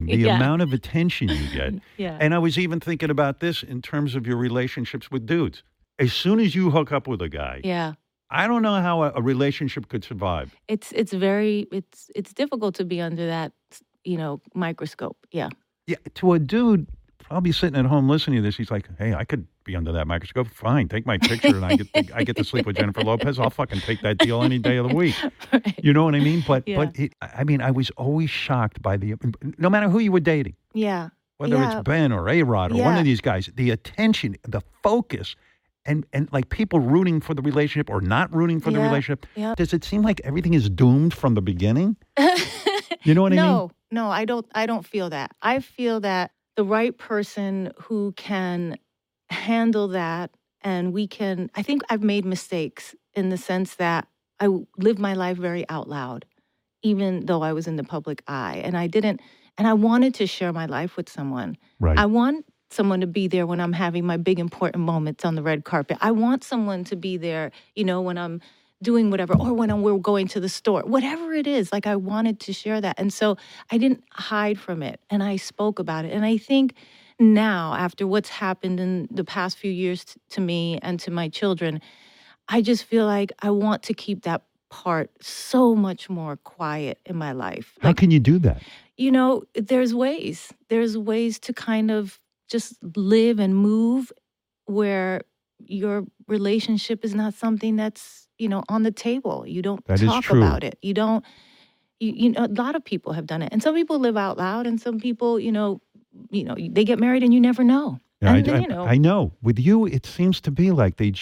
the amount of attention you get. Yeah. And I was even thinking about this in terms of your relationships with dudes. As soon as you hook up with a guy, Yeah. I don't know how a relationship could survive. It's difficult to be under that, microscope. Yeah. Yeah, to a dude probably sitting at home listening to this, he's like, "Hey, I could be under that microscope. Fine, take my picture, and I get to sleep with Jennifer Lopez. I'll fucking take that deal any day of the week." Right. You know what I mean? But Yeah. I was always shocked by no matter who you were dating, Yeah. whether Yeah. it's Ben or A-Rod or one Yeah. of these guys, the attention, the focus. And like people rooting for the relationship or not rooting for the Yeah. relationship. Yeah. Does it seem like everything is doomed from the beginning? You know what I mean? No, I don't feel that. I feel that the right person who can handle that, and I think I've made mistakes in the sense that I lived my life very out loud, even though I was in the public eye. And I wanted to share my life with someone. Right. I want someone to be there when I'm having my big important moments on the red carpet. I want someone to be there, when I'm doing whatever, or when we're going to the store, whatever it is. Like I wanted to share that. And so I didn't hide from it, and I spoke about it. And I think now, after what's happened in the past few years to me and to my children, I just feel like I want to keep that part so much more quiet in my life. How can you do that? There's ways. There's ways to kind of just live and move where your relationship is not something that's, on the table. You don't talk about it. You don't, a lot of people have done it. And some people live out loud, and some people, they get married and you never know. Yeah, And I know. With you, it seems to be like they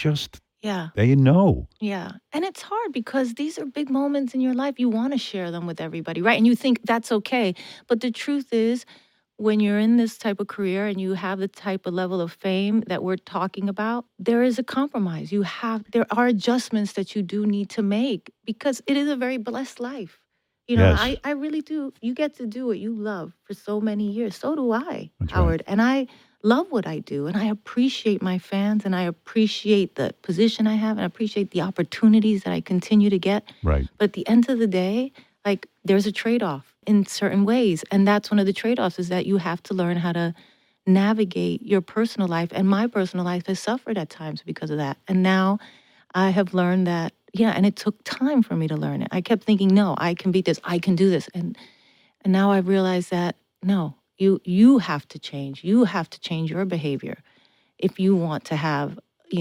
know. Yeah. And it's hard because these are big moments in your life. You want to share them with everybody, right? And you think that's okay. But the truth is, when you're in this type of career and you have the type of level of fame that we're talking about, there is a compromise. There are adjustments that you do need to make because it is a very blessed life. Yes. I really do. You get to do what you love for so many years. So do I, That's Howard. right. And I love what I do. And I appreciate my fans, and I appreciate the position I have, and I appreciate the opportunities that I continue to get. Right. But at the end of the day, like there's a trade-off in certain ways. And that's one of the trade-offs, is that you have to learn how to navigate your personal life. And my personal life has suffered at times because of that. And now I have learned that, and it took time for me to learn it. I kept thinking, no, I can beat this. I can do this. And now I've realized that, no, you have to change. You have to change your behavior if you want to have,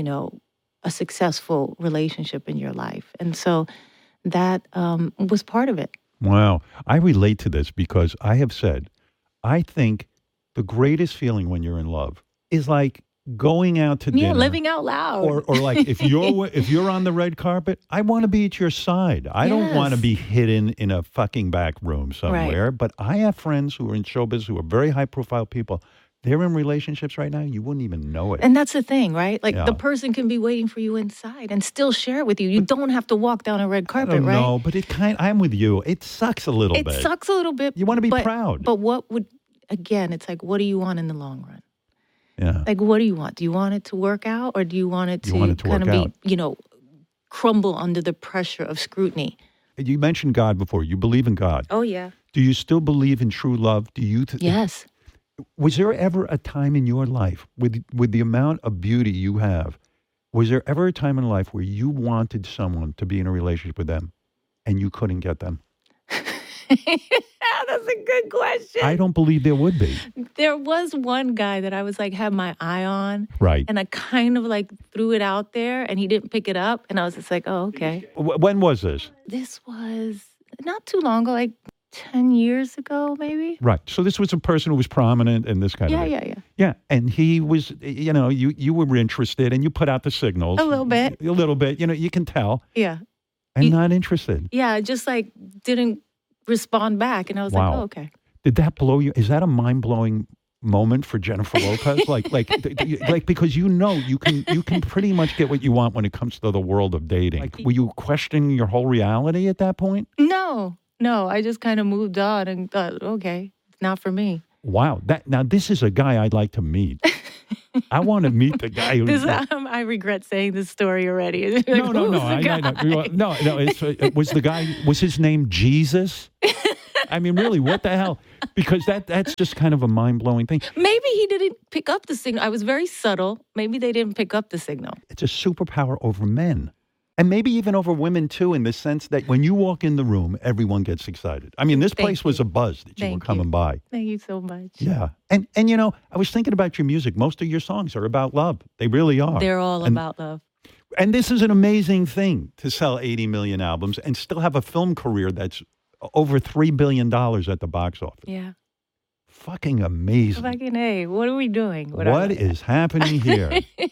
a successful relationship in your life. And so that was part of it. Wow. I relate to this because I have said, I think the greatest feeling when you're in love is like going out to dinner. Yeah, living out loud. Or like if you're on the red carpet, I want to be at your side. I don't want to be hidden in a fucking back room somewhere. Right. But I have friends who are in showbiz who are very high profile people. They're in relationships right now. You wouldn't even know it. And that's the thing, right? Like the person can be waiting for you inside and still share it with you. You don't have to walk down a red carpet, right? No, but I'm with you. It sucks a little bit. It sucks a little bit. You want to be proud. But it's like, what do you want in the long run? Yeah. Like, what do you want? Do you want it to work out, or do you want it to kind of be, crumble under the pressure of scrutiny? You mentioned God before. You believe in God. Oh, yeah. Do you still believe in true love? Do you? Yes. Was there ever a time in your life, with the amount of beauty you have, was there ever a time in life where you wanted someone to be in a relationship with them and you couldn't get them? That's a good question. I don't believe there would be. There was one guy that I was like, had my eye on. Right. And I kind of like threw it out there and he didn't pick it up. And I was just like, oh, okay. When was this? This was not too long ago, like 10 years ago, maybe. Right. So this was a person who was prominent and this kind of thing. Yeah. And he was, you were interested and you put out the signals. A little bit. You can tell. Yeah. I'm not interested. Yeah. Just like didn't respond back. And I was like, oh, okay. Did that blow you? Is that a mind-blowing moment for Jennifer Lopez? like because you can pretty much get what you want when it comes to the world of dating. Like, were you questioning your whole reality at that point? No, I just kind of moved on and thought, okay, it's not for me. Wow. Now this is a guy I'd like to meet. I want to meet the guy who. I regret saying this story already. Like, No. Was the guy? Was his name Jesus? I mean, really, what the hell? Because that's just kind of a mind-blowing thing. Maybe he didn't pick up the signal. I was very subtle. Maybe they didn't pick up the signal. It's a superpower over men. And maybe even over women, too, in the sense that when you walk in the room, everyone gets excited. I mean, this place was a buzz that you were coming by. Thank you so much. Yeah. And you know, I was thinking about your music. Most of your songs are about love. They really are. They're all about love. And this is an amazing thing to sell 80 million albums and still have a film career that's over $3 billion at the box office. Yeah. Fucking amazing. Fucking A. What are we doing? What is happening here?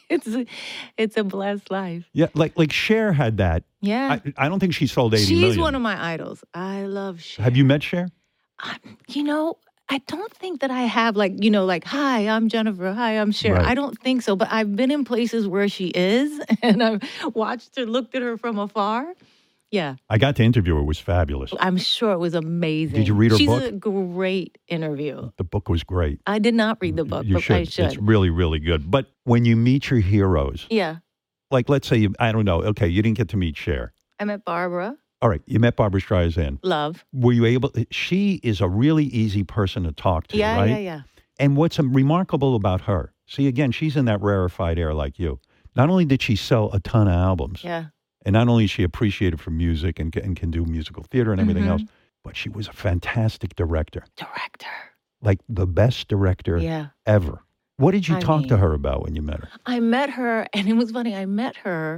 It's a blessed life. Yeah, like Cher had that. Yeah. I don't think she sold 80 million. She's one of my idols. I love Cher. Have you met Cher? You know, I don't think that I have like, hi, I'm Jennifer. Hi, I'm Cher. Right. I don't think so. But I've been in places where she is and I've watched her, looked at her from afar. Yeah. I got to interview her. It was fabulous. I'm sure it was amazing. Did you read her book? She's a great interview. The book was great. I did not read the book, You but should. I should. It's really, really good. But when you meet your heroes, Yeah. like let's say, I don't know, okay, you didn't get to meet Cher. I met Barbara. All right, you met Barbra Streisand. Love. Were you able, she is a really easy person to talk to, Yeah, right? yeah. And what's remarkable about her, see, again, she's in that rarefied air like you. Not only did she sell a ton of albums, Yeah. and not only is she appreciated for music and can do musical theater and everything else, but she was a fantastic director. Like the best director ever. What did you talk to her about when you met her? I met her, and it was funny. I met her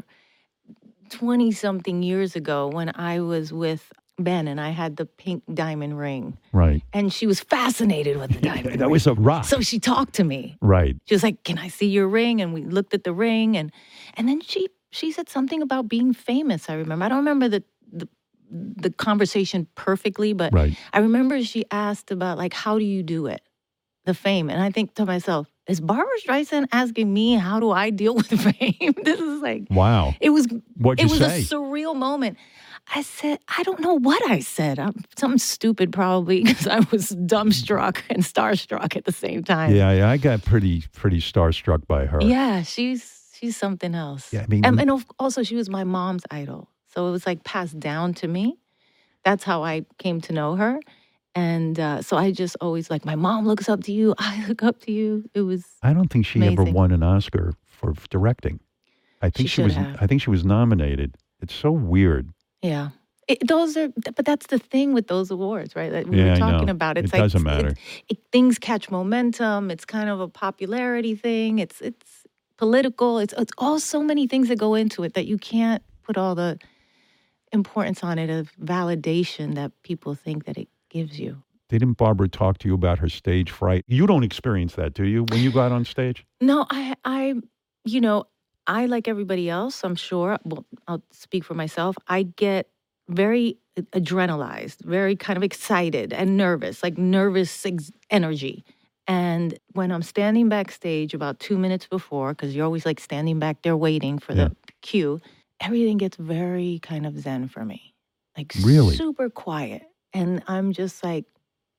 20-something years ago when I was with Ben, and I had the pink diamond ring. Right. And she was fascinated with the diamond ring. That was a rock. So she talked to me. Right. She was like, "Can I see your ring?" And we looked at the ring, and then she said something about being famous, I remember. I don't remember the conversation perfectly, but right. I remember she asked about, like, how do you do it? The fame. And I think to myself, is Barbra Streisand asking me how do I deal with fame? This is like, wow. It was What'd you say? A surreal moment. I said, I don't know what I said. Something stupid probably because I was dumbstruck and starstruck at the same time. Yeah, I got pretty starstruck by her. Yeah, she's something else. Yeah, I mean, and also she was my mom's idol. So it was like passed down to me. That's how I came to know her. And so I just always like, my mom looks up to you. I look up to you. It was I don't think she amazing. ever won an Oscar for directing. I think she was. have. I think she was nominated. It's so weird. Yeah. But that's the thing with those awards, right? That we Yeah, were I talking know. about. It's It doesn't matter. Things catch momentum. It's kind of a popularity thing. It's political. It's all so many things that go into it that you can't put all the importance on it of validation that people think that it gives you. Didn't Barbara talk to you about her stage fright? You don't experience that, do you, when you go out on stage? No, I like everybody else, I'm sure. Well, I'll speak for myself. I get very adrenalized, very kind of excited and nervous, like nervous energy. And when I'm standing backstage about 2 minutes before, because you're always like standing back there waiting for the cue, everything gets very kind of zen for me. Like really? Super quiet. And I'm just like,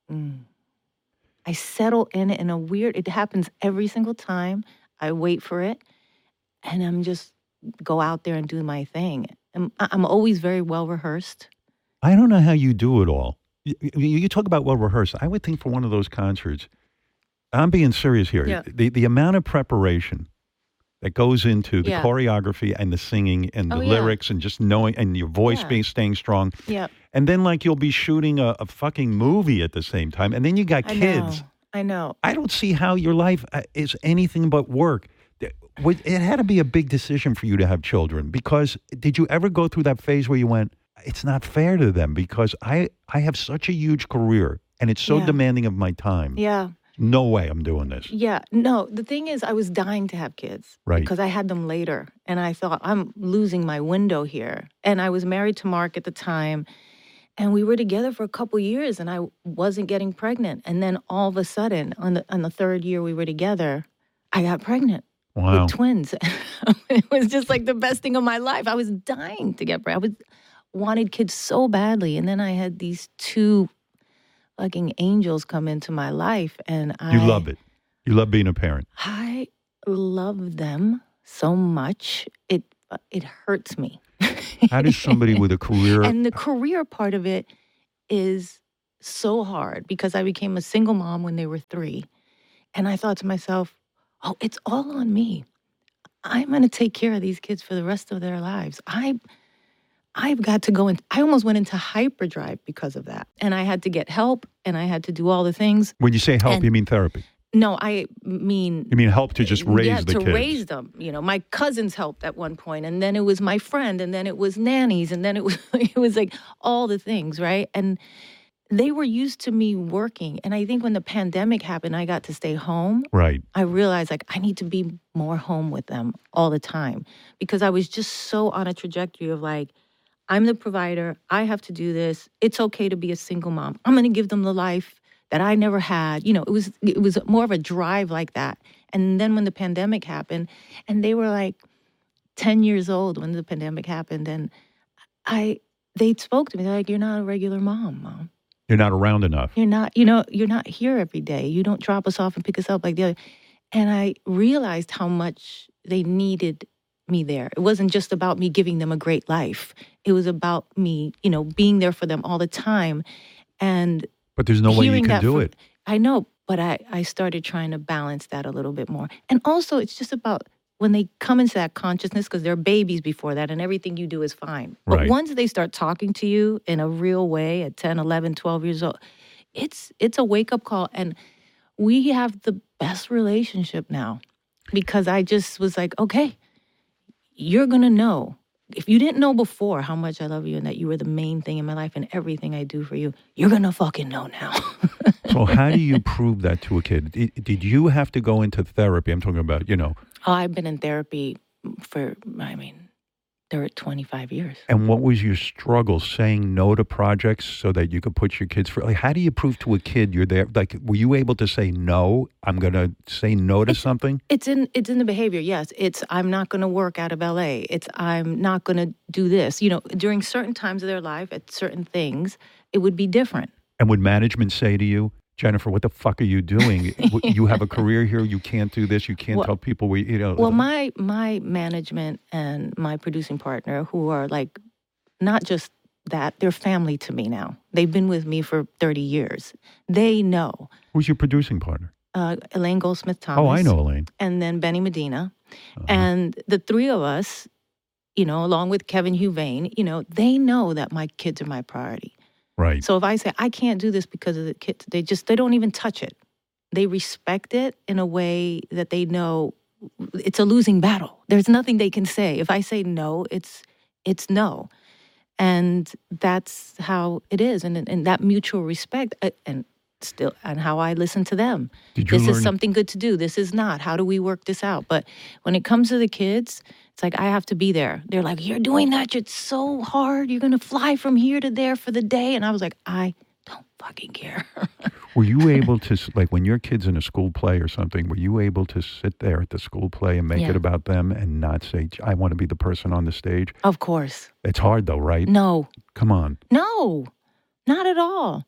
I settle in it in a weird, it happens every single time. I wait for it. And I'm just go out there and do my thing. I'm always very well rehearsed. I don't know how you do it all. You talk about well rehearsed. I would think for one of those concerts, I'm being serious here. Yeah. The amount of preparation that goes into the choreography and the singing and the lyrics and just knowing and your voice staying strong. Yeah. And then like you'll be shooting a fucking movie at the same time. And then you got kids. I know. I don't see how your life is anything but work. It had to be a big decision for you to have children because did you ever go through that phase where you went, it's not fair to them because I have such a huge career and it's so demanding of my time. Yeah. No way I'm doing this. Yeah. No, the thing is I was dying to have kids. Right. Because I had them later. And I thought, I'm losing my window here. And I was married to Mark at the time. And we were together for a couple years and I wasn't getting pregnant. And then all of a sudden, on the third year we were together, I got pregnant. Wow. With twins. It was just like the best thing of my life. I was dying to get pregnant. Wanted kids so badly. And then I had these two fucking angels come into my life. And You love it. You love being a parent. I love them so much. It hurts me. How does somebody with a career... And the career part of it is so hard because I became a single mom when they were 3. And I thought to myself, oh, it's all on me. I'm going to take care of these kids for the rest of their lives. I've got to go in. I almost went into hyperdrive because of that. And I had to get help and I had to do all the things. When you say help, you mean therapy? No, I mean... You mean help to just raise the kids? Yeah, to raise them. You know, my cousins helped at one point, and then it was my friend, and then it was nannies, and then it was like all the things, right? And they were used to me working. And I think when the pandemic happened, I got to stay home. Right. I realized, like, I need to be more home with them all the time because I was just so on a trajectory of, like, I'm the provider. I have to do this. It's okay to be a single mom. I'm going to give them the life that I never had. You know, it was more of a drive like that. And then when the pandemic happened, and they were like 10 years old when the pandemic happened, and they spoke to me. They're like, "You're not a regular mom. You're not around enough. You're not here every day. You don't drop us off and pick us up like the other." And I realized how much they needed me there. It wasn't just about me giving them a great life. It was about me, being there for them all the time. But there's no way you can do it. I know, but I started trying to balance that a little bit more. And also, it's just about when they come into that consciousness, because they're babies before that, and everything you do is fine. But Right. once they start talking to you in a real way at 10, 11, 12 years old, it's a wake-up call. And we have the best relationship now because I just was like, okay, you're going to know. If you didn't know before how much I love you and that you were the main thing in my life and everything I do for you, you're going to fucking know now. So how do you prove that to a kid? Did you have to go into therapy? I'm talking about, Oh, I've been in therapy for, there were 25 years. And what was your struggle saying no to projects so that you could put your kids first? Like, how do you prove to a kid you're there? Like, were you able to say no? I'm going to say no to something? It's in the behavior, yes. It's I'm not going to work out of LA. It's I'm not going to do this. During certain times of their life, at certain things, it would be different. And would management say to you, Jennifer, what the fuck are you doing? You have a career here. You can't do this. You can't tell people Well, my management and my producing partner, who are like, not just that, they're family to me now. They've been with me for 30 years. They know. Who's your producing partner? Elaine Goldsmith-Thomas. Oh, I know Elaine. And then Benny Medina. And the three of us, along with Kevin Huvain, they know that my kids are my priority. Right. So if I say, I can't do this because of the kids, they don't even touch it. They respect it in a way that they know it's a losing battle. There's nothing they can say. If I say no, it's no. And that's how it is. And that mutual respect and how I listen to them. This is something good to do. This is not. How do we work this out? But when it comes to the kids, it's like I have to be there. They're like, you're doing that. It's so hard. You're going to fly from here to there for the day. And I was like, I don't fucking care. Were you able to, like when your kid's in a school play or something, were you able to sit there at the school play and make it about them and not say, I want to be the person on the stage? Of course. It's hard though, right? No. Come on. No, not at all.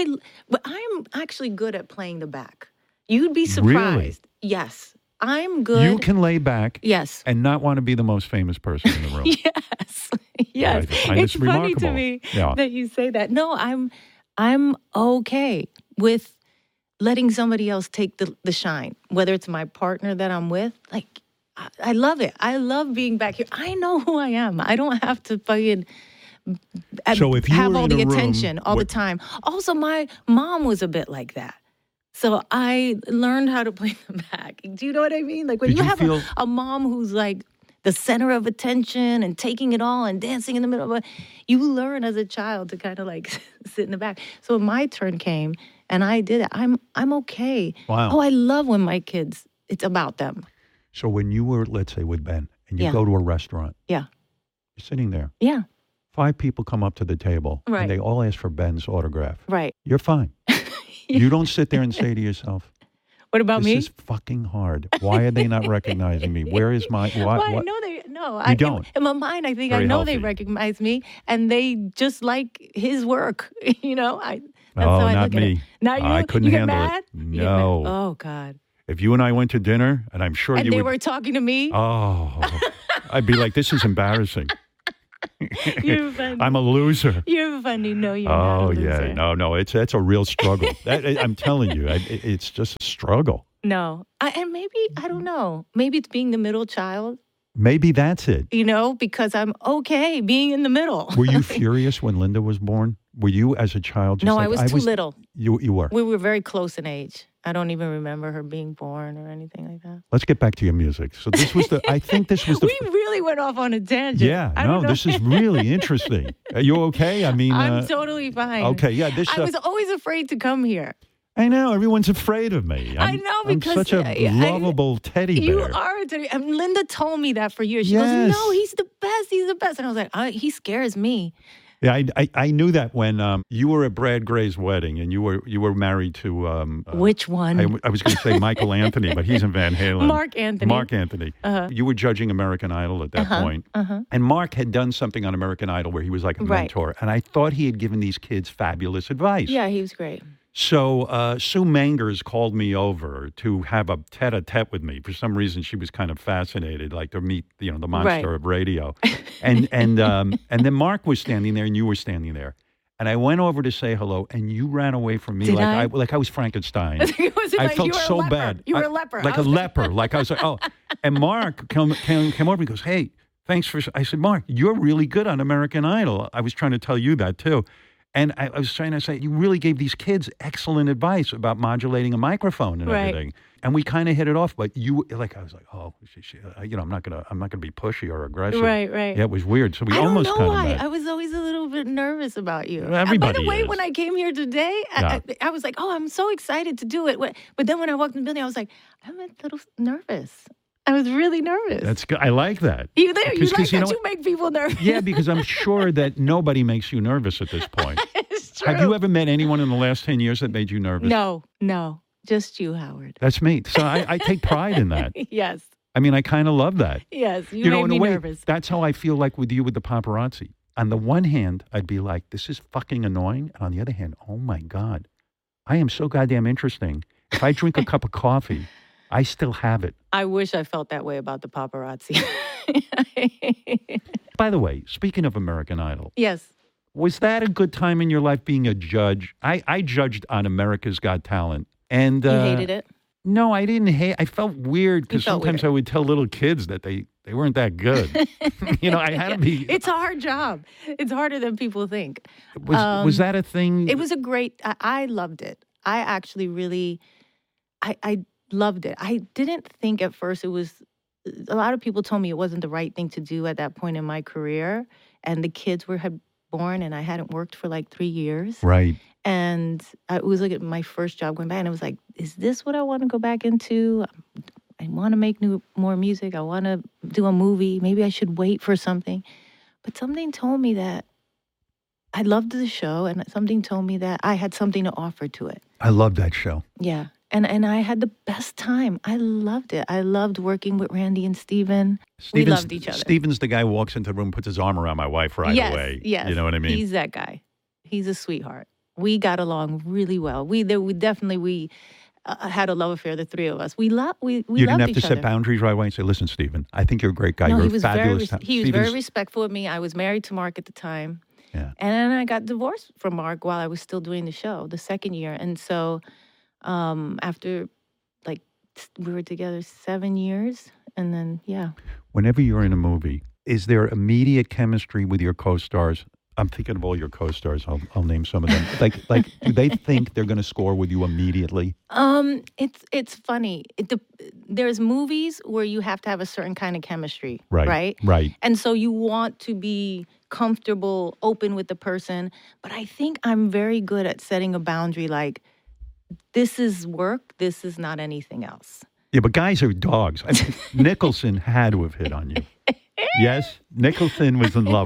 But I'm actually good at playing the back. You'd be surprised. Really? Yes. I'm good. You can lay back yes. and not want to be the most famous person in the room. Yes. Yes. It's funny to me that you say that. No, I'm okay with letting somebody else take the shine, whether it's my partner that I'm with. Like, I love it. I love being back here. I know who I am. I don't have to fucking have all the attention all the time. Also, my mom was a bit like that. So I learned how to play the back. Do you know what I mean? Like when you have a mom who's like the center of attention and taking it all and dancing in the middle of it, you learn as a child to kind of like sit in the back. So when my turn came and I did it, I'm okay. Wow. Oh, I love when my kids, it's about them. So when you were, let's say, with Ben and you go to a restaurant. Yeah. You're sitting there. Yeah. 5 people come up to the table. Right. And they all ask for Ben's autograph. Right. You're fine. You don't sit there and say to yourself, what about me? This is fucking hard. Why are they not recognizing me? Where is my... Well, I know they... No, you don't. In my mind, I think Very I know healthy. they recognize me, and they just like his work. That's how I not look me. At it. Not you. I couldn't you get handle mad? it. No. Oh God. If you and I went to dinner, and I'm sure and you they would... were talking to me. Oh, I'd be like, this is embarrassing. You're funny. I'm a loser. You're funny. No, you're not a loser. Yeah. No. That's a real struggle. I'm telling you, it's just a struggle. No. And maybe, I don't know, maybe it's being the middle child. Maybe that's it. Because I'm okay being in the middle. Were you furious when Linda was born? Were you as a child? Just no, like, I was too little. You were? We were very close in age. I don't even remember her being born or anything like that. Let's get back to your music. So this was I think this was we really went off on a tangent. Yeah, this is really interesting. Are you okay? I mean, I'm totally fine. Okay, yeah. I was always afraid to come here. I know. Everyone's afraid of me. I know, because I'm such a lovable teddy bear. You are a teddy bear. And Linda told me that for years. She goes, no, he's the best. He's the best. And I was like, he scares me. Yeah, I knew that when you were at Brad Gray's wedding and you were married to which one? I was going to say Michael Anthony, but he's in Van Halen. Mark Anthony. Uh-huh. You were judging American Idol at that point, and Mark had done something on American Idol where he was like a mentor, and I thought he had given these kids fabulous advice. Yeah, he was great. So Sue Mangers called me over to have a tete-a-tete with me. For some reason, she was kind of fascinated, like to meet, the monster of radio. And then Mark was standing there, and you were standing there. And I went over to say hello, and you ran away from me like I was Frankenstein. I felt so bad. You were a leper. Like a leper. Like I was like, oh. And Mark came over and goes, hey, thanks for... I said, Mark, you're really good on American Idol. I was trying to tell you that, too. And I was trying to say, you really gave these kids excellent advice about modulating a microphone and everything. And we kind of hit it off. But I was like, oh, I'm not gonna be pushy or aggressive. Right. Yeah, it was weird. So we almost kind of. I don't know why. I was always a little bit nervous about you. Everybody By the way, is. when I came here today, I was like, oh, I'm so excited to do it. But then when I walked in the building, I was like, I'm a little nervous. I was really nervous. That's good. I like that. You make people nervous. Yeah, because I'm sure that nobody makes you nervous at this point. It's true. Have you ever met anyone in the last 10 years that made you nervous? No. Just you, Howard. That's me. So I take pride in that. Yes. I mean, I kind of love that. Yes, you made me nervous. That's how I feel like with you with the paparazzi. On the one hand, I'd be like, this is fucking annoying. And on the other hand, oh my God, I am so goddamn interesting. If I drink a cup of coffee, I still have it. I wish I felt that way about the paparazzi. By the way, speaking of American Idol. Yes. Was that a good time in your life being a judge? I judged on America's Got Talent. And you hated it? No, I didn't hate. I felt weird because sometimes I would tell little kids that they weren't that good. I had to be. It's a hard job. It's harder than people think. Was that a thing? It was a great. I loved it. I actually really, I loved it. I didn't think at first it was. A lot of people told me it wasn't the right thing to do at that point in my career, and the kids had born, and I hadn't worked for like 3 years. Right. And it was like my first job going back, and I was like, is this what I want to go back into? I want to make more music. I want to do a movie. Maybe I should wait for something. But something told me that I loved the show, and something told me that I had something to offer to it. I loved that show. Yeah. And I had the best time. I loved it. I loved working with Randy and Steven. We loved each other. Steven's the guy who walks into the room, puts his arm around my wife right away. Yes. You know what I mean? He's that guy. He's a sweetheart. We got along really well. We definitely had a love affair, the three of us. We loved each other. You didn't have to set boundaries right away and say, listen, Steven, I think you're a great guy. No, you're fabulous. He was very respectful of me. I was married to Mark at the time. Yeah. And then I got divorced from Mark while I was still doing the show, the second year. And so after, we were together 7 years. And then, yeah. Whenever you're in a movie, is there immediate chemistry with your co-stars? I'm thinking of all your co-stars. I'll name some of them. Like, do they think they're going to score with you immediately? It's funny. There's movies where you have to have a certain kind of chemistry, right? Right. And so you want to be comfortable, open with the person. But I think I'm very good at setting a boundary. Like, this is work. This is not anything else. Yeah, but guys are dogs. I mean, Nicholson had to have hit on you. Yes, Nicholson was in love